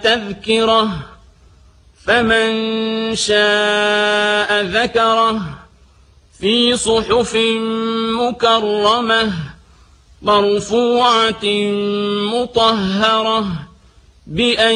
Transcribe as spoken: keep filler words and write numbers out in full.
تذكرة فمن شاء ذكره في صحف مكرمة مرفوعة مطهرة بأيدي